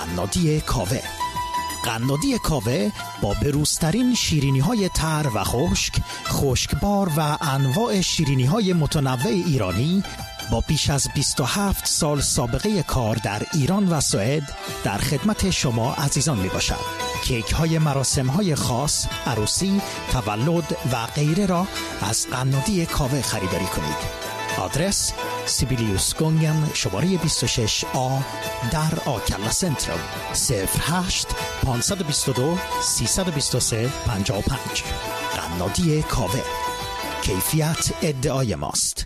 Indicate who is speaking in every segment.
Speaker 1: قنادی کاوه. قنادی کاوه با بروزترین شیرینی‌های تر و خشک، خشکبار و انواع شیرینی‌های متنوع ایرانی با بیش از 27 سال سابقه کار در ایران و سوئد در خدمت شما عزیزان می باشد. کیک های مراسم های خاص، عروسی، تولد و غیره را از قنادی کاوه خریداری کنید. آدرس سیبیلیوس گونگن شماره 26A در آکلا سنترال 08 522 323 55. قنادی کاوه، کیفیت ادعای ماست.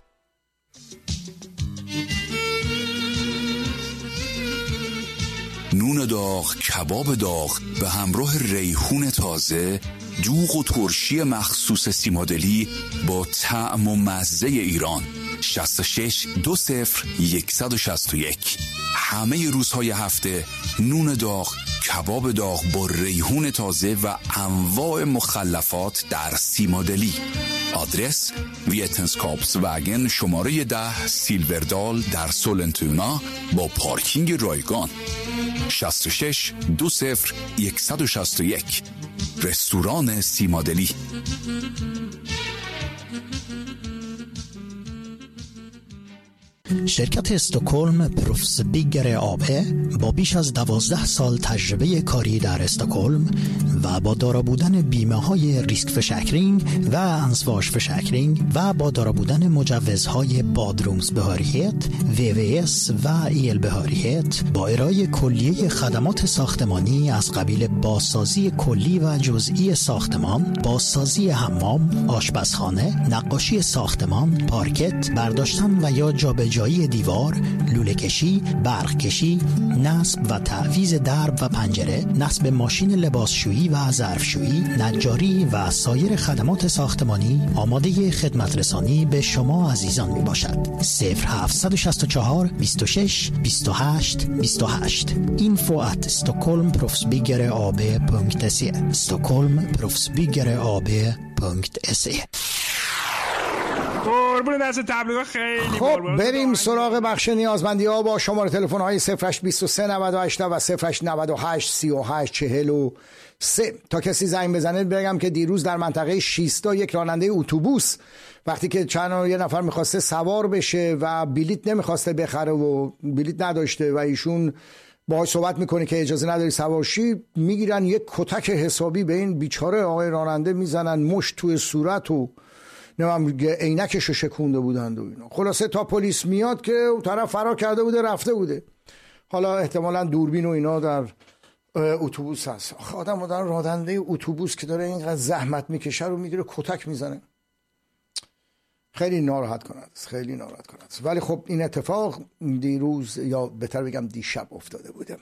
Speaker 2: نون داغ، کباب داغ به همراه ریحون تازه، دوغ و ترشی مخصوص سیمادلی با طعم و مزه ایران. 66 20 161. همه روزهای هفته نون داغ، کباب داغ با ریحون تازه و انواع مخلفات در سیمادلی. آدرس ویتنسکاپس وگن شماره 10 سیلوردال در سولنتونا با پارکینگ رایگان. 66 20 161. رستوران سیمادلی.
Speaker 1: شرکت استکهلم پروفس بیگر آبه با بیش از 12 سال تجربه کاری در استکهلم و با دارا بودن بیمه های ریسک فشکرینگ و انسواش فشکرینگ و با دارا بودن مجوزهای بادرومز بهاریت، VVS و ایل بهاریت با ارائه کلیه خدمات ساختمانی از قبیل بازسازی کلی و جزئی ساختمان، بازسازی حمام، آشپزخانه، نقاشی ساختمان، پارکت، برداشتن و یا جابجایی دیوار، لوله کشی، برق کشی، نصب و تعویض درب و پنجره، نصب ماشین لباسشویی و ظرفشویی، نجاری و سایر خدمات ساختمانی آماده خدمت رسانی به شما عزیزان می باشد. 0764 26 28 28. info@stockholmproffsbyggeraab.se stockholmproffsbyggeraab.se.
Speaker 3: قربون دست تبلیغ خیلی.
Speaker 4: خب بریم سراغ بخش نیازمندی ها با شماره تلفن های 0823 98 و 0898 38 43. تا کسی زنگ بزنه بگم که دیروز در منطقه شیستا یک راننده اتوبوس وقتی که یه نفر میخواسته سوار بشه و بلیت نمیخواسته بخره و بلیت نداشته و ایشون باهاش صحبت میکنه که اجازه نداری سوار شی، میگیرن یک کتک حسابی به این بیچاره آقای راننده میزنن، مشت توی صورت و عینکشو شکونده بودند و اینا. خلاصه تا پلیس میاد که اون طرف فرار کرده بوده، رفته بوده. حالا احتمالاً دوربین و اینا در اتوبوس هست. آدم راننده اتوبوس که داره اینقدر زحمت میکشه رو میگیره کتک میزنه. خیلی ناراحت کننده است، خیلی ناراحت کننده است. ولی خب این اتفاق دیروز یا بهتر بگم دیشب افتاده بوده.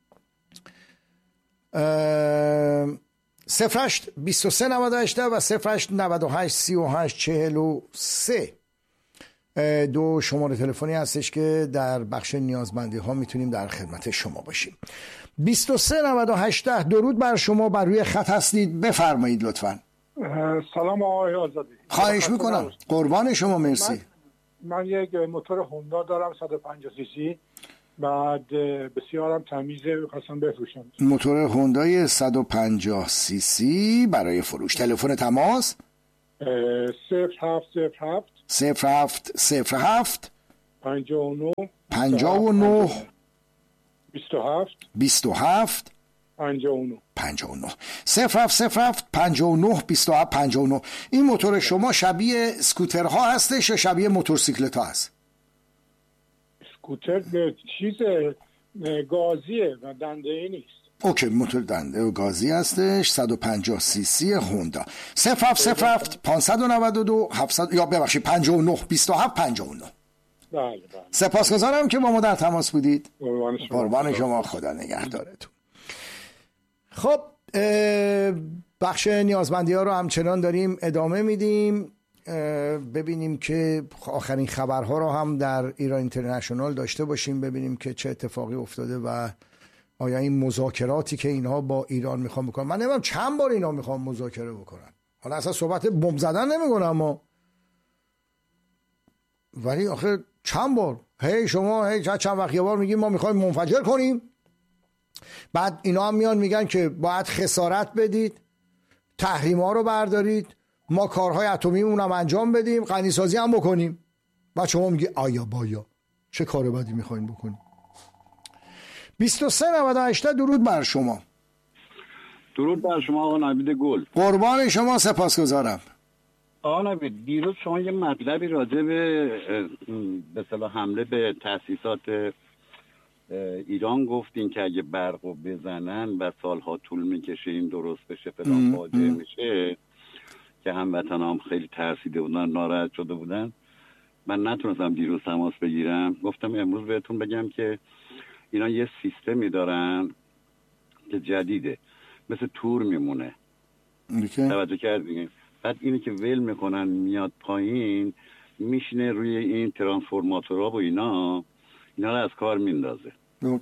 Speaker 4: 08 23 98 و 08 98 38 43 دو شماره تلفنی هستش که در بخش نیازمندی ها میتونیم در خدمت شما باشیم. 23 98 درود بر شما، بر روی خط هستید، بفرمایید لطفاً.
Speaker 5: سلام آقای آزادی.
Speaker 4: خواهش میکنم. قربان شما، مرسی.
Speaker 5: من یک موتور هوندا دارم 150 سی سی، بعد بسیارم تمیزه، خواستم بفروشم. موتور
Speaker 4: هوندای 150 سی سی برای فروش. تلفن تماس
Speaker 5: 0707
Speaker 4: 0707
Speaker 5: 59
Speaker 4: 59
Speaker 5: 27
Speaker 4: 27
Speaker 5: 59
Speaker 4: 0707 59 27 59. این موتور شما شبیه اسکوترها هستش یا شبیه موتورسیکلت ها هست؟
Speaker 5: اسکوتر چیز گازیه و دنده ای نیست.
Speaker 4: اوکی، موتور دنده و گازی هستش. 150 سی سی هوندا. 0707 592 700 یا ببخشید 59 27 59.
Speaker 5: بله.
Speaker 4: سپاسگزارم که با ما در تماس بودید.
Speaker 5: قربان
Speaker 4: شما، خدا نگهدارتون. خب بخش نیازمندی ها رو همچنان داریم ادامه میدیم. ببینیم که آخرین خبرها رو هم در ایران اینترنشنال داشته باشیم، ببینیم که چه اتفاقی افتاده و آیا این مذاکراتی که اینها با ایران میخوان بکنن، من نمیدونم چند بار اینا میخوان مذاکره بکنن. حالا اصلا صحبت بمب زدن نمیکنم ولی آخه چند بار شما چند وقت یه بار میگیم ما میخوایم منفجر کنیم، بعد اینا هم میان میگن که باید خسارت بدید، تحریما رو بردارید، ما کارهای اتمیمون هم انجام بدیم، غنیسازی هم بکنیم. بعد شما میگی آیا بایا چه کار بدی میخواین بکنیم. 2398 درود بر شما.
Speaker 6: درود بر شما آقا نوید گل.
Speaker 4: قربان شما، سپاسگزارم.
Speaker 6: آقا نوید، دیروز شما یه مطلبی راجع به اصطلاح حمله به تأسیسات ایران گفتین که اگه برقو بزنن و سالها طول میکشه این درست بشه فلان فاجعه میشه، که هموطنام خیلی ترسیده بودن، ناراحت شده بودن. من نتونستم دیروز تماس بگیرم، گفتم امروز بهتون بگم که اینا یه سیستمی دارن که جدیده، مثل تور میمونه. توجه کردین؟ بعد اینی که ول میکنن میاد پایین، میشینه روی این ترانسفورماتورها و اینا رو از کار میندازه.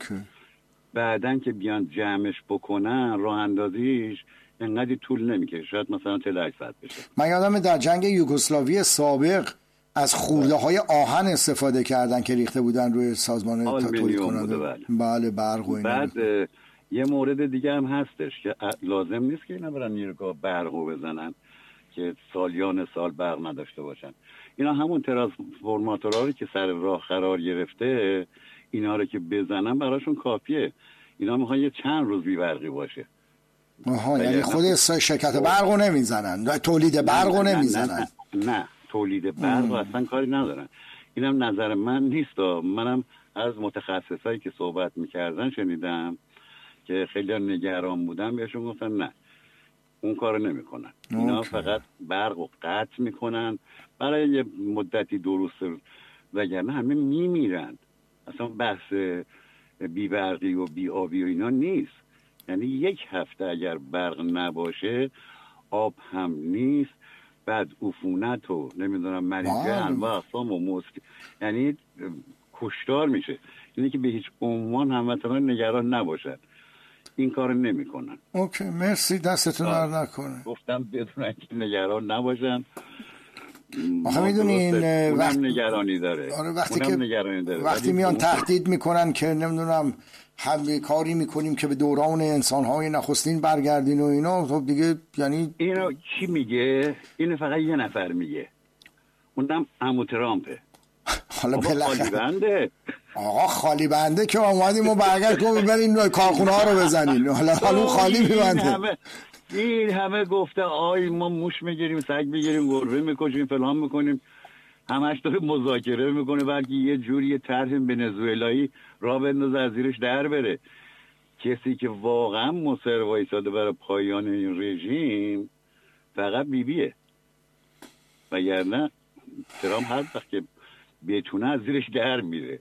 Speaker 6: بعدن که بیان جمعش بکنن، راه اندازیش انقدر طول نمیکشه، شاید مثلا 48 ساعت بشه. من
Speaker 4: یادمه در جنگ یوگسلاوی سابق از خورده های آهن استفاده کردن که ریخته بودن روی سازمان تولید کننده. بله برق و اینا.
Speaker 6: بعد یه مورد دیگه هم هستش که لازم نیست که اینا برن نیروگاه برقو بزنن که سالیان سال برق نداشته باشن. اینا همون ترانسفورماتورها رو که سر راه قرار گرفته، اینا رو که بزنن براشون کافیه. اینا میخوان یه چند روز بی برقی باشه.
Speaker 4: یعنی خود شرکت برقو نمیزنن، تولید برقو نمیزنن.
Speaker 6: نه تولید برق اصلا کاری ندارن. اینم نظر من نیست، منم از متخصصایی که صحبت میکردن شنیدم که خیلی نگران بودن، بهشون گفتن نه اون کارو نمیکنن. اینا فقط برق رو قطع میکنن برای یه مدتی درست، وگرنه همه میمیرند. اصلا بحث بی برقی و بی آبی و اینا نیست. یعنی یک هفته اگر برق نباشه، آب هم نیست، بعد عفونت و نمیدونم مریضان و اقسام و یعنی کشتار میشه. یعنی که به هیچ عنوان هموطنان نگران نباشد، این کار نمی کنن.
Speaker 4: اوکی مرسی، دستتون درد نکنه.
Speaker 6: گفتم بدون اینکه نگران نباشن.
Speaker 4: آخه میدونین
Speaker 6: نگرانی داره.
Speaker 4: آره وقتی میان تهدید میکنن که نمیدونم همه کاری میکنیم که به دوران انسانهای نخستین برگردین و اینا، خب دیگه یعنی
Speaker 6: اینو کی میگه؟ اینو فقط یه نفر میگه، اونم عمو ترامپه.
Speaker 4: حالا
Speaker 6: خالی بنده.
Speaker 4: آقا خالی بنده که اومدیم و برگشت گفت برین کارخونه ها رو بزنین. حالا خالی میبنده.
Speaker 6: این همه گفته آی ما موش میگیریم، سگ میگیریم، گربه میکشیم، فلان میکنیم، همش داره مذاکره میکنه بلکه یه جوری طرح ونزوئلایی راه بندازه از زیرش در بره. کسی که واقعا مصر وایساده برای پایان این رژیم فقط بیبیه، وگرنه ترامپ هر وقت که بتونه از زیرش در میره.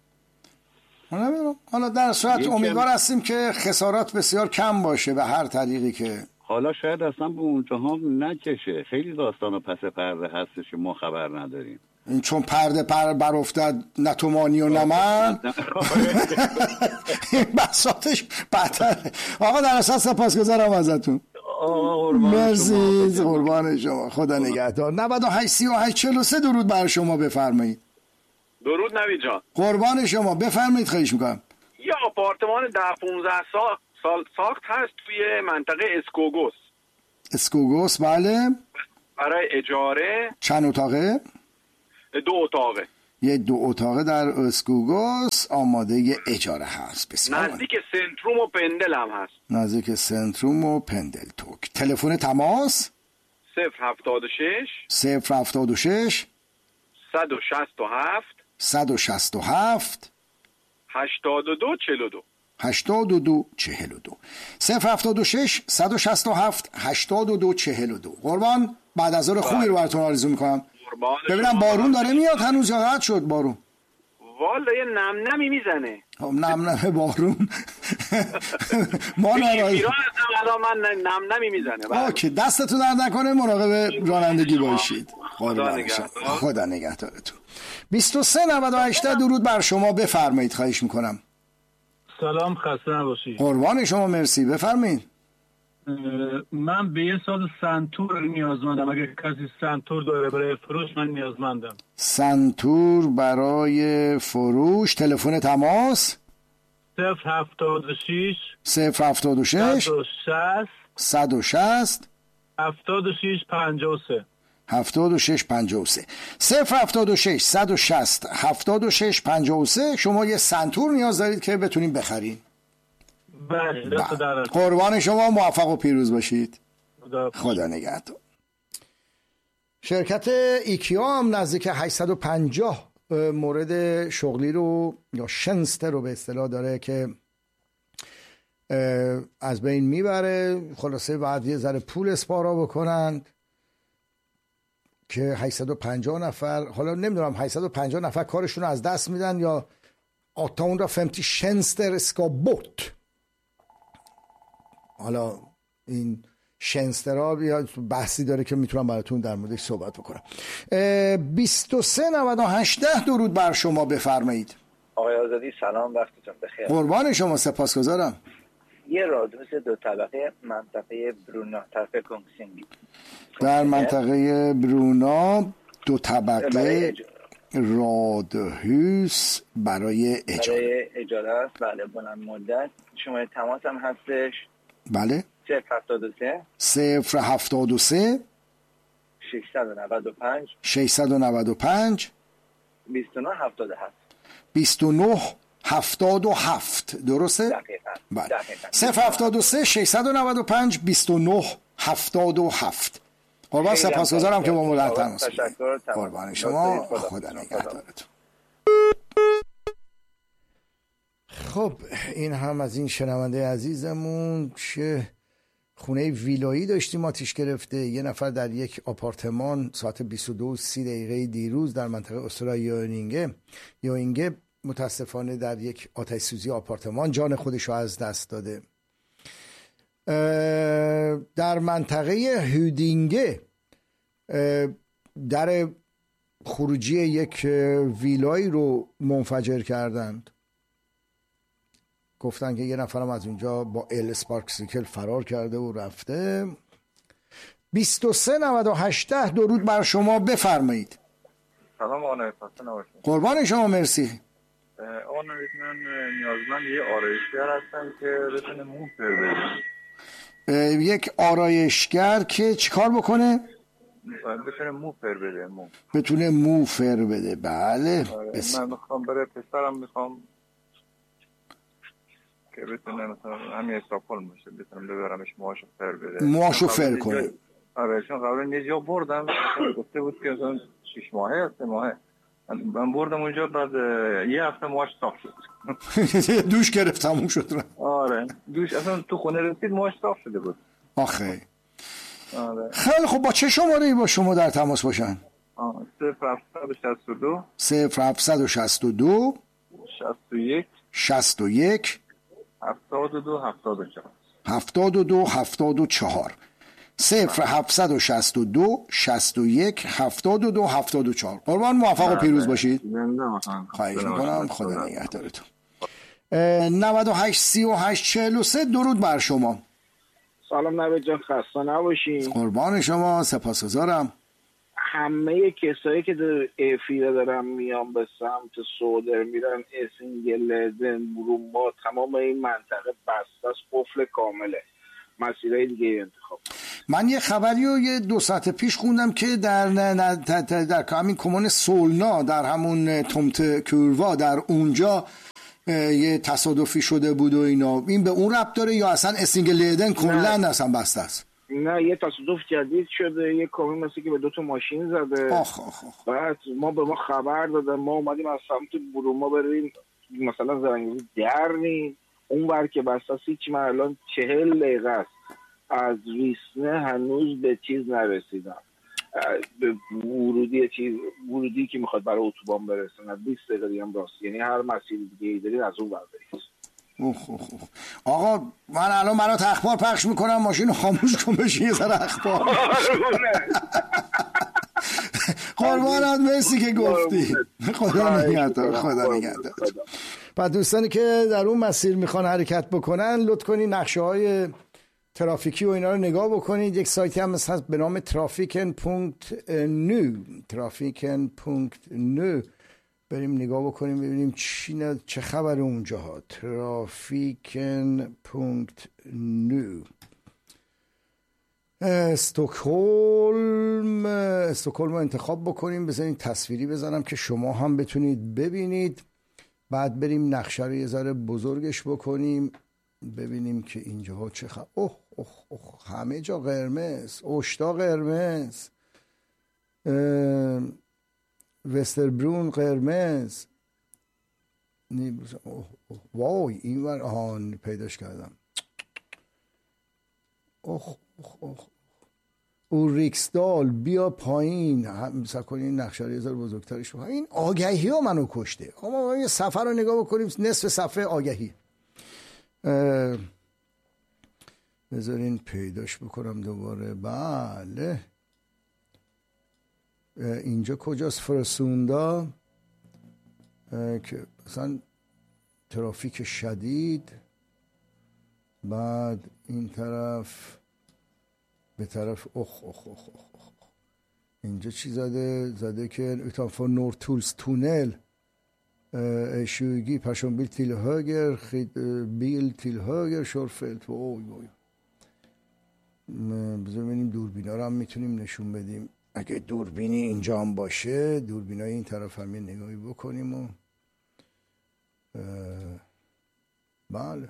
Speaker 4: حالا در صورت امیدوار هستیم که خسارات بسیار کم باشه به هر طریقی که
Speaker 6: حالا شاید اصلا به اونجا هم نکشه. خیلی داستان و پس پرده هستش که ما خبر نداریم.
Speaker 4: این چون پرده بر افتاد نتومانی و نمن این بساطش بدتره. آقا در اصلا سپاسگزارم ازتون. مرسی، قربان شما، خدا نگهدار. 98 38 43 درود بر شما، بفرمایید.
Speaker 7: درود نوید جان.
Speaker 4: قربان شما، بفرمایید. خواهش میکنم.
Speaker 7: یه آپارتمان 10-15 سال ساخت هست توی منطقه اسکوگوس.
Speaker 4: اسکوگوس بله.
Speaker 7: برای اجاره.
Speaker 4: چند اتاقه؟
Speaker 7: 2 اتاقه.
Speaker 4: یه 2 اتاقه در اسکوگوس آماده ی اجاره هست. بسیار
Speaker 7: نزدیک سنتروم و پندل هم هست.
Speaker 4: نزدیک سنتروم و پندل توک. تلفن تماس 076 167 82 42 076 167 82 42. قربان، بعد از ظهر خوبی رو براتون آرزو میکنم. ببینم بارون داره میاد هنوز یا قطع شد بارون؟
Speaker 7: والا یه نمنمی میزنه.
Speaker 4: نمنمه بارون ما ناراضی.
Speaker 7: من نمنمی میزنه.
Speaker 4: اوکی، دستتون درد نکنه، مراقب رانندگی باشید. خدا نگهدارتون. 2398 درود بر شما، بفرمایید. خواهش میکنم.
Speaker 8: سلام، خسته نباشید.
Speaker 4: قربان شما، مرسی، بفرمایید.
Speaker 8: من به یه سال سنتور نیازمندم. اگه کسی سنتور داره برای فروش، من نیازمندم.
Speaker 4: سنتور برای فروش. تلفن تماس
Speaker 8: 076
Speaker 4: 076 160
Speaker 8: 76 53
Speaker 4: 76 53 076 160 76 53. شما یه سنتور نیاز دارید که بتونیم بخرین.
Speaker 8: بله.
Speaker 4: قربان شما، موفق و پیروز باشید. خدا نگهدار. شرکت ایکیا هم نزدیک 850 مورد شغلی رو یا شنسته رو به اصطلاح داره که از بین میبره. خلاصه بعد یه ذره پول اسپارا بکنند که 850 نفر، حالا نمیدونم 850 نفر کارشون رو از دست میدن یا تا اون را فهمتی شنستر ska bort. حالا این شنسترها یا بحثی داره که میتونم براتون در موردش صحبت بکنم. 2398 درود بر شما، بفرمایید.
Speaker 9: آقای آزادی سلام، وقتتون بخیر.
Speaker 4: قربان شما، سپاسگزارم.
Speaker 9: یه رادیوس 2 طبقه منطقه برونا طرف کنگسینگی
Speaker 4: در منطقه برونا 2 طبقه رادهوس برای
Speaker 9: اجاره است. بله، بلند مدت. شما تماس هم هستش.
Speaker 4: بله
Speaker 9: 073
Speaker 4: 073
Speaker 9: 695
Speaker 4: 695
Speaker 9: 2977
Speaker 4: 2977. درسته؟
Speaker 9: دقیقاً.
Speaker 4: بله. 073 695 2977. قربان، سپاسگزارم که با ما در تماس بودید. قربان شما، خدا نگهدارتون. خب این هم از این شنونده عزیزمون که خونه ویلایی داشتیم آتیش گرفته. یه نفر در یک آپارتمان ساعت 22:30 دیروز در منطقه استرا یوینگه متاسفانه در یک آتش سوزی آپارتمان جان خودش رو از دست داده. در منطقه هودینگه در خروجی یک ویلایی رو منفجر کردند. گفتن که یه نفرم از اونجا با اسپارکسیکل فرار کرده و رفته. 2398 درود بر شما، بفرمایید.
Speaker 10: سلام آقای فاصله نباشید.
Speaker 4: قربان شما، مرسی.
Speaker 10: آقای من نیازمند یه آرایشگر هستم که بتونه مو پر بده.
Speaker 4: یک آرایشگر که چیکار بکنه؟
Speaker 10: بتونه مو پر بده.
Speaker 4: بتونه مو فر بده. بله.
Speaker 10: من میخوام برای پسرم، میخوام که بتونه مثلا همین استاپول باشه، بتونم ببرمش موهاشو فر بده.
Speaker 4: موهاشو فر کنه.
Speaker 10: آره، چون قبلا نجا بردم گفته بود که مثلا 6 ماهه 3 ماهه من بردم اونجا، بعد یه هفته موهاش صاف شد.
Speaker 4: دوش گرفت تموم شد.
Speaker 10: آره دوش اصلا تو خونه رسید موهاش صاف شده بود.
Speaker 4: آخه
Speaker 10: آره.
Speaker 4: خیلی خب، با چه شماره‌ای با شما در تماس باشن؟
Speaker 10: 0762
Speaker 4: 0762
Speaker 10: 61 72
Speaker 4: 74 0762 61 72 74. قربان، موفق و پیروز باشید. خواهش میکنم، خدا نگهدارتون. 98 38 43 درود بر شما.
Speaker 11: سلام نوید جان، خسته نباشین.
Speaker 4: قربان شما، سپاسگزارم.
Speaker 11: همه کسایی که در افیره دارن میان به سمت سودر میرن، اسینگلدن، برومبا، تمام این منطقه بسته است، قفل کامله. مسیرهای دیگه انتخاب.
Speaker 4: من یه خبری رو یه 2 ساعت پیش خوندم که در همین کمون سولنا، در همون تومت کوروا، در اونجا یه تصادفی شده بود و اینا. این به اون ربط داره یا اصلا اسینگلدن کلن اصلا بسته است؟
Speaker 11: نه، یه تصادف جدید شده. یه کامیون مثل که به 2 تا ماشین زده. بعد به ما خبر دادن، ما اومدیم از سمت بروما بریم مثلا زرنگی درنیم اون ور که بسته هیچ. من الان 40 دقیقه است از ریسنه هنوز به چیز نرسیدم، به ورودی که میخواد برای اتوبان برسن. 20 دقیقه دیگه هم راست، یعنی هر مسیر دیگه ای دارید از اون ور برید.
Speaker 4: آقا من الان برات اخبار پخش میکنم، ماشین رو خاموش کن بشین یه ذره اخبار. قربانت، مرسی که گفتی. خدا نگهدار. خدا نگهدار. بعد دوستانی که در اون مسیر میخوان حرکت بکنن، لطف کنید نقشه های ترافیکی و اینا رو نگاه بکنید. یک سایتی هم هست به نام trafiken.nu بریم نگاه بکنیم ببینیم چه خبر اونجا ها. trafiken.nu استکهلم رو انتخاب بکنیم. بزنین تصویری بزنم که شما هم بتونید ببینید. بعد بریم نقشه رو یه ذره بزرگش بکنیم ببینیم که اینجاها چه خبر. همه جا قرمز، اوشتا قرمز، وستربرون قرمز. وای این ور پیداش کردم. اوریکسدال بیا پایین. مثلا کنین نقشه رو یه ذره بزرگترش بکنیم. این آگهی ها منو کشته. ما یه صفحه رو نگاه بکنیم، نصف صفحه آگهی. بذارین پیداش بکنم دوباره. بله اینجا کجاست؟ فرسوندا که مثلا ترافیک شدید. بعد این طرف به طرف اینجا چی زده که utanför Norrtullstunnel20 personbil till höger, bil till höger, körfält. بذار ببینیم دوربینا رو هم میتونیم نشون بدیم. اگه دوربینی اینجا هم باشه، دوربینای این طرف هم یه نگاهی بکنیم و بله.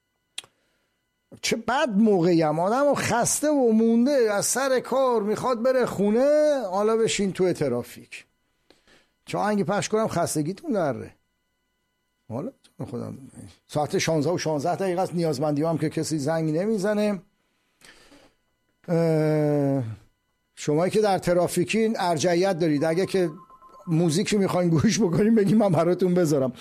Speaker 4: چه بد موقعی هم آدم خسته و مونده از سر کار میخواد بره خونه، حالا بشین تو ترافیک. چه آهنگی پخش کنم خستگیتون دره. حالا خودم ساعت 16 و 16 دقیقه است. نیازمندی هم که کسی زنگ نمیزنه. شمایی که در ترافیکین ارجحیت دارید، اگه که موزیکی میخواین گوش بکنیم بگیم من براتون بذارم.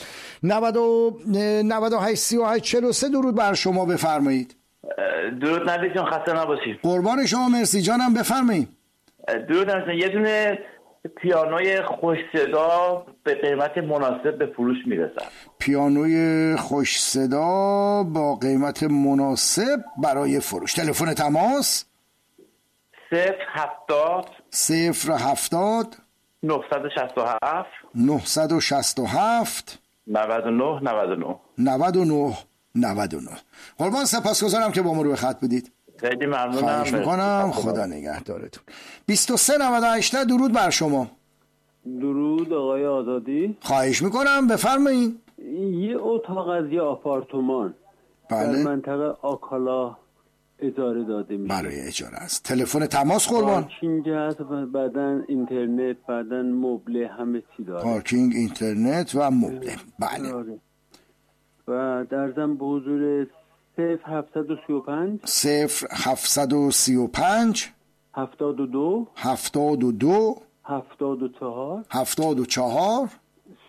Speaker 4: 98 38 43 درود بر شما، بفرمایید.
Speaker 12: درود نبی جان، خسته نباشید.
Speaker 4: قربان شما، مرسی جانم، بفرمایید.
Speaker 12: درود نبی. یه دونه پیانوی خوش صدا به قیمت مناسب به فروش میرسد.
Speaker 4: پیانوی خوش صدا با قیمت مناسب برای فروش. تلفن تماس
Speaker 12: 070 967
Speaker 4: 99. قربان سپاسگزارم که با ما روی خط بودید.
Speaker 12: خیلی ممنونم.
Speaker 4: خواهش میکنم. خدا نگهدارتون. 2398 درود بر شما.
Speaker 13: درود آقای آزادی.
Speaker 4: خواهش میکنم بفرمایید.
Speaker 13: یه اتاق از یه آپارتمان در منطقه آکالا اجاره داده میشه.
Speaker 4: برای اجاره است. تلفن تماس قربان.
Speaker 13: پارکینگ هست، بعدن اینترنت، بعدن مبله، همه چی داره.
Speaker 4: پارکینگ، اینترنت و مبله. بله.
Speaker 13: و در ضمن به حضور 0735 72
Speaker 4: 74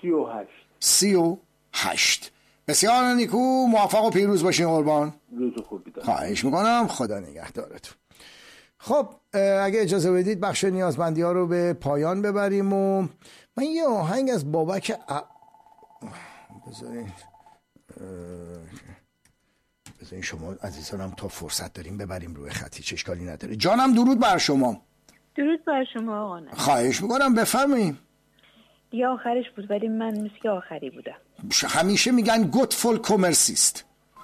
Speaker 4: 38. بسیار نیکو، موفق و پیروز باشین قربان.
Speaker 13: روز خوبی دارم.
Speaker 4: خواهش میکنم. خدا نگهدارتون. خب اگه اجازه بدید بخش نیازمندی ها رو به پایان ببریم و من یه آهنگ از بابک بذارین شما عزیزانم تا فرصت داریم ببریم روی خطی، چه اشکالی نداره. جانم درود بر شما.
Speaker 14: درود بر شما آقا.
Speaker 4: خواهش میکنم بفرمایید.
Speaker 14: دیگه آخرش بود ولی من مثل آخری بودم.
Speaker 4: همیشه میگن گوت فول کومرسیست.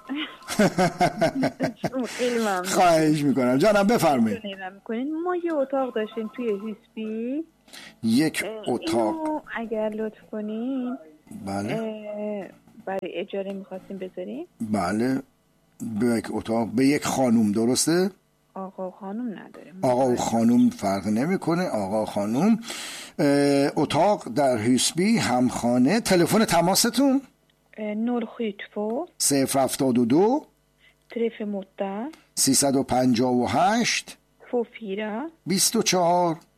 Speaker 4: خواهش میکنم جانم بفرمایید.
Speaker 14: ما یه اتاق داشتیم توی هیسپی.
Speaker 4: یک اتاق
Speaker 14: اگر لطف کنین.
Speaker 4: بله.
Speaker 14: برای اجاره میخواستیم بذاریم.
Speaker 4: بله. به یک اتاق به یک خانوم، درسته؟
Speaker 14: آقا و خانوم نداریم.
Speaker 4: آقا و خانوم فرق نمیکنه. آقا و خانوم. اتاق در هیسبی همخانه. تلفن تماستون
Speaker 14: 072
Speaker 4: 072
Speaker 14: 38
Speaker 4: 358
Speaker 14: 24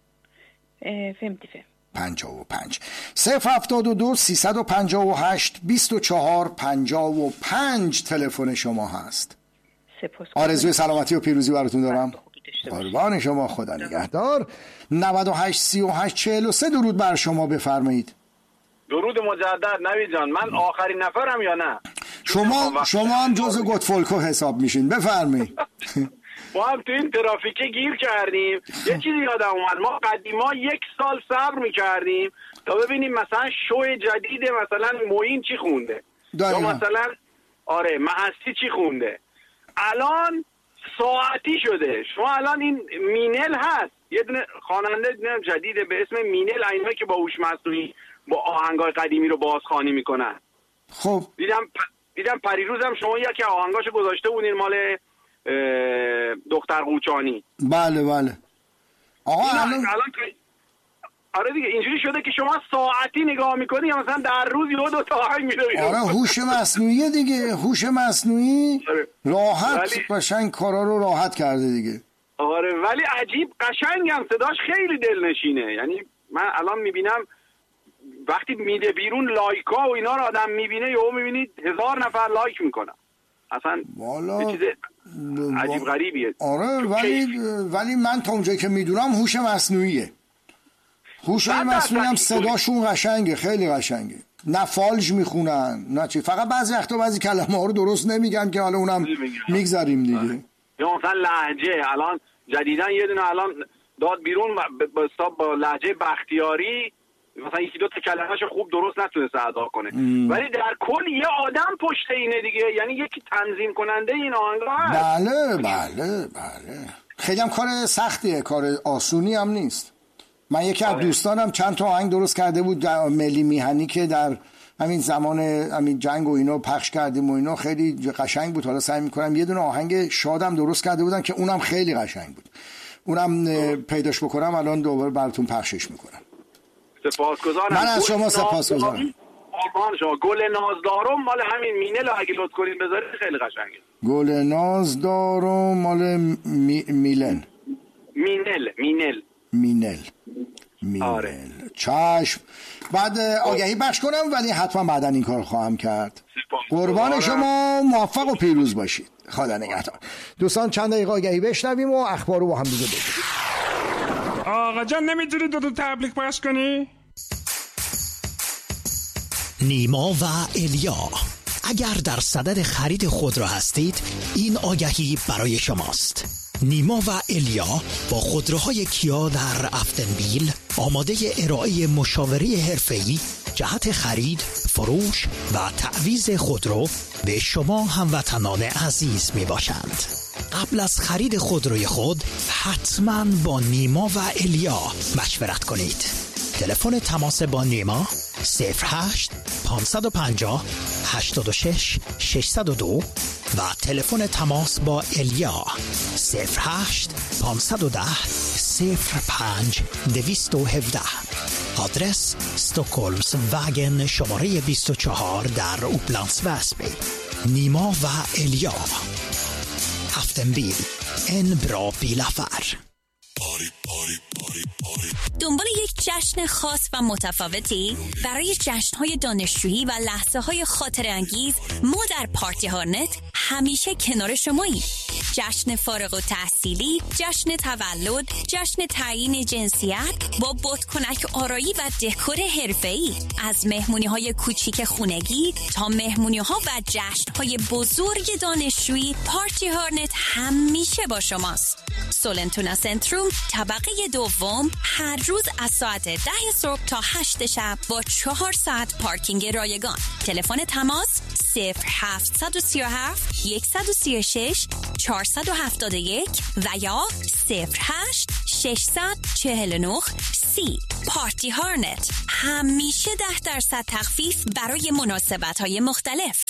Speaker 4: 55 072 358 24 55 تلفن شما هست. آرزوی سلامتی و پیروزی براتون دارم. قربان شما، خدا نگهدار. 98 38 43 درود بر شما، بفرمایید.
Speaker 7: درود مجدد نوید جان. من آخرین نفرم یا نه؟
Speaker 4: شما هم جزء گوتفولکو حساب میشین، بفرمایید.
Speaker 7: ما هم تو این ترافیکه گیر کردیم. یه چیزی یادم اومد، ما قدیما 1 سال صبر میکردیم تا ببینیم مثلا شو جدید مثلا معین چی خونده یا مثلا آره معصی چی خونده. الان ساعتی شده. شما الان این مینل هست، یه دونه خواننده جدیده به اسم مینل، اینایی که با هوش مصنوعی با آهنگای قدیمی رو بازخوانی میکنن.
Speaker 4: خب
Speaker 7: دیدم پریروزم شما یکی آهنگاشو گذاشته بودین مال دختر قوچانی.
Speaker 4: بله آقا الان
Speaker 7: آره دیگه اینجوری شده که شما ساعتی نگاه میکنی یا مثلا در روز یه دو تا آهنگ میره.
Speaker 4: آره هوش مصنوعی دیگه، هوش مصنوعی راحت قشنگ کارا رو راحت کرده دیگه.
Speaker 7: آره ولی عجیب قشنگم، صداش خیلی دلنشینه. یعنی من الان میبینم وقتی میده بیرون لایکا و اینا رو آدم میبینه یهو میبینید 1000 نفر لایک میکنن. اصلا
Speaker 4: والا
Speaker 7: چیز عجیب غریبیه.
Speaker 4: آره ولی من تا اونجایی که میدونم هوش مصنوعیه. هوش مصنوعی هم صداشون قشنگه، خیلی قشنگه. نه فالج میخونن نه چی، فقط بعضی وقتا بعضی کلمه ها رو درست نمیگن که حالا اونم میگذاریم دیگه.
Speaker 7: یا مثلا لهجه الان جدیدن یه دونه الان داد بیرون با لهجه بختیاری مثلا یکی دو تا کلمه‌اش خوب درست نتونسته ادا کنه ولی در کل یه آدم پشت اینه دیگه، یعنی یکی تنظیم کننده این آهنگا هست.
Speaker 4: بله خیلی هم کار سختیه، کار آسونی هم نیست. من یکی از دوستانم چند تا آهنگ درست کرده بود ملی میهنی که در همین زمان همین جنگ و اینا پخش کردیم و اینا، خیلی قشنگ بود. حالا سعی میکنم یه دونه آهنگ شادم درست کرده بودن که اونم خیلی قشنگ بود، اونم پیداش بکنم الان دوباره براتون پخشش میکنم.
Speaker 7: سپاسگزارم.
Speaker 4: من از شما سپاسگزارم.
Speaker 7: شما گل نازدارم مال همین مینل اگه لطف کنین بذارید خیلی قشنگه.
Speaker 4: گل نازدارم مال مینل.
Speaker 7: آره.
Speaker 4: چشم. بعد آگهی بخش کنم ولی حتما بعدن این کار خواهم کرد. قربان شما، موفق و پیروز باشید. خدا نگهدار. دوستان چند دقیقه آگهی بشنویم و اخبار رو با هم دیگه بگیم.
Speaker 3: آقا جان نمیتونی دو تبلیغ پخش کنی؟
Speaker 1: نیما و الیا، اگر در صدد خرید خودرو هستید این آگهی برای شماست. نیما و الیا با خودروهای کیا در افتنبیل آماده ارائه مشاوره حرفه‌ای جهت خرید، فروش و تعویض خودرو به شما هموطنان عزیز می باشند. قبل از خرید خودروی خود حتما با نیما و الیا مشورت کنید. تلفن تماس با نیما 08 550 86 602 و تلفن تماس با الیا 08 510 05 217. آدرس استکهلمس وگن شماره 24 در اوپلندس وسبی. نیما و الیا، افتنبیل، ان برا بیلافر.
Speaker 15: دنبال یک جشن خاص و متفاوتی؟ برای جشن‌های دانشجویی و لحظه‌های خاطره‌انگیز ما در پارتی هارنت همیشه کنار شماییم. جشن فارغ التحصیلی، جشن تولد، جشن تعیین جنسیت با بادکنک آرایی و دکور حرفه‌ای، از مهمونی‌های کوچیک خونگی تا مهمونی‌ها و جشن‌های بزرگ دانشجویی، پارتی هارنت همیشه با شماست. سولنتونا سنتروم طبقه دوم، هر روز از ساعت 10 صبح تا 8 شب با 4 ساعت پارکینگ رایگان. تلفن تماس 0737 136 471 و یا 08 649 30. پارتی هارنت، همیشه 10% تخفیف برای مناسبت‌های مختلف.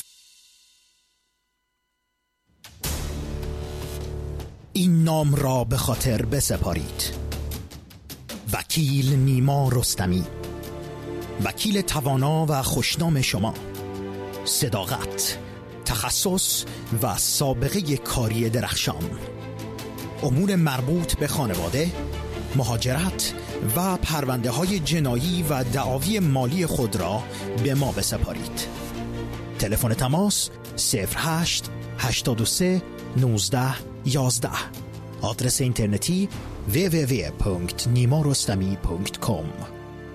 Speaker 1: این نام را به خاطر بسپارید: وکیل نیما رستمی، وکیل توانا و خوشنام شما. صداقت، تخصص و سابقه کاری درخشان. امور مربوط به خانواده، مهاجرت و پرونده های جنایی و دعاوی مالی خود را به ما بسپارید. تلفن تماس 08 83 19 11. آدرس اینترنتی www.nimarostami.com.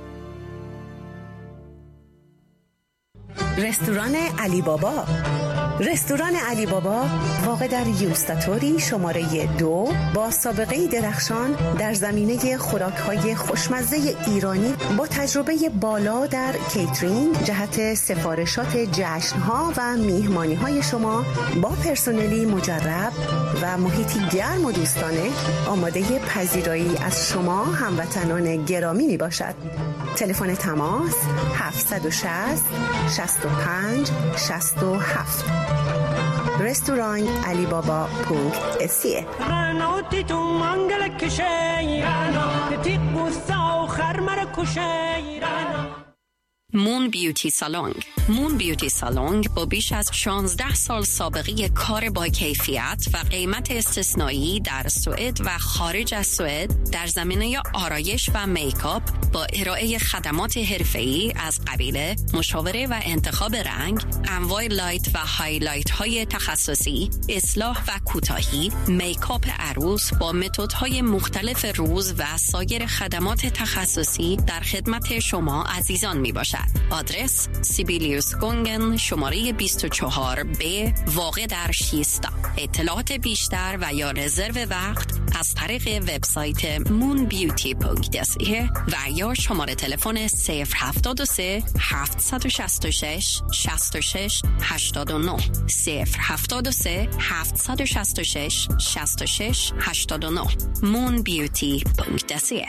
Speaker 16: رستوران علی بابا، رستوران علی بابا واقع در یوستاتوری شماره 2 با سابقه درخشان در زمینه خوراک‌های خوشمزه ایرانی با تجربه بالا در کیترینگ جهت سفارشات جشن‌ها و میهمانی‌های شما با پرسنلی مجرب و محیطی گرم و دوستانه آماده پذیرایی از شما هموطنان گرامی میباشد. تلفن تماس 760 65 67. رستوران علی بابا .se.
Speaker 17: مون بیوتی سالونگ. مون بیوتی سالونگ با بیش از 16 سال سابقه کار با کیفیت و قیمت استثنایی در سوئد و خارج از سوئد در زمینه آرایش و میکاپ با ارائه خدمات حرفه‌ای از قبیل مشاوره و انتخاب رنگ، انواع لایت و هایلایت های تخصصی، اصلاح و کوتاهی، میکاپ عروس با متدهای مختلف روز و سایر خدمات تخصصی در خدمت شما عزیزان می باشد. آدرس سیبیلیوس گونگن شماره 24B واقع در شیستا. اطلاعات بیشتر و یا رزرو وقت از طریق وبسایت moonbeauty.se و یا شماره تلفن 073 766 66 89 073 766 66 89 moonbeauty.se.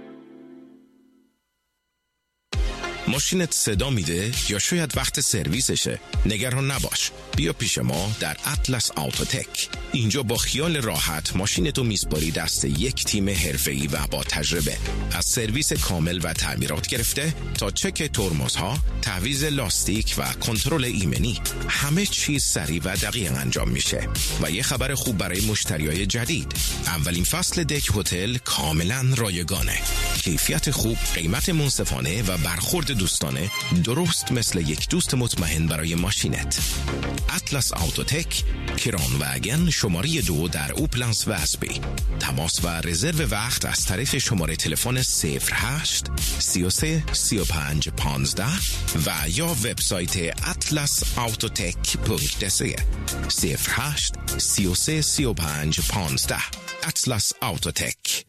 Speaker 18: ماشینت صدا میده یا شاید وقت سرویسشه؟ نگران نباش، بیا پیش ما در اطلس آوتوتک. اینجا با خیال راحت ماشینتو میسپاری دست یک تیم حرفه‌ای و با تجربه. از سرویس کامل و تعمیرات گرفته تا چک ترمزها، تعویض لاستیک و کنترل ایمنی، همه چیز سریع و دقیق انجام میشه. و یه خبر خوب برای مشتریای جدید، اولین فصل دک هتل کاملا رایگانه. کیفیت خوب، قیمت منصفانه و برخورد دوستانه، درست مثل یک دوست مطمئن برای ماشینت. اطلس آوتوتک، کران واگن شماره 2 در اوپلنس واسبی. تماس و رزرو وقت از طریق شماره تلفن 08 33 35 15 و یا وبسایت atlasautotek.se 08 33 35 15. اطلس آوتوتک.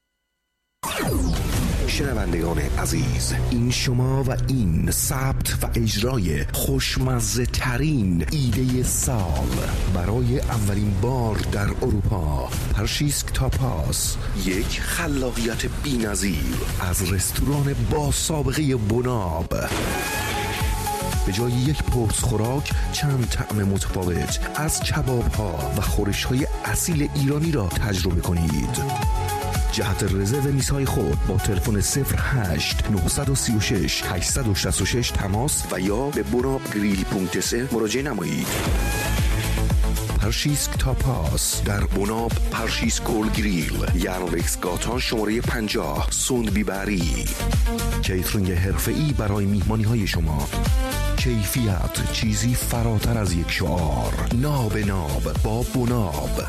Speaker 19: شنوندگان عزیز، این شما و این ثبت و اجرای خوشمزه ترین ایده سال برای اولین بار در اروپا. پرشیسک تاپاس، یک خلاقیت بی‌نظیر از رستوران با سابقه بناب. به جای یک پرس خوراک چند طعم متفاوت از کباب ها و خورش های اصیل ایرانی را تجربه کنید. جهت رزرو میزهای خود با تلفن 08 936 866 تماس و یا به bonabgrill.se مراجعه نمایید. پرشیسک تاپاس در بناب پرشیسک گل گریل، یانوکس گاتان شماره 50 سوندبی بری. کیترینگ حرفه‌ای برای میهمانی های شما. کیفیت چیزی فراتر از یک شعار. ناب ناب با بناب.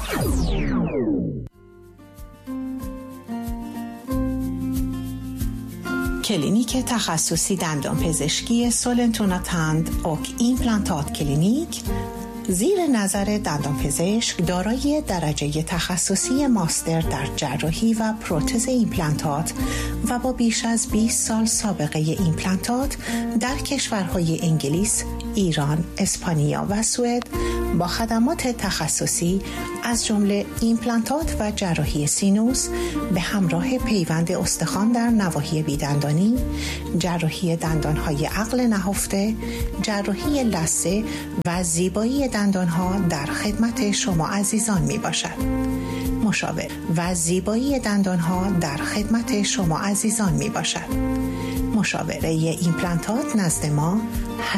Speaker 16: کلینیک تخصصی دندان پزشکی سولنتوناتند اوک ایمپلانتات کلینیک زیر نظر دندانپزشک دارای درجه تخصصی ماستر در جراحی و پروتز ایمپلانتات و با بیش از 20 سال سابقه ایمپلانتات در کشورهای انگلیس، ایران، اسپانیا و سوئد با خدمات تخصصی از جمله ایمپلانتات و جراحی سینوس به همراه پیوند استخوان در نواحی بیدندانی، جراحی دندانهای عقل نهفته، جراحی لثه و زیبایی دندانها در خدمت شما عزیزان می باشد. مشاور و زیبایی دندانها در خدمت شما عزیزان می باشد. مشاوره ایمپلانتات نزد ما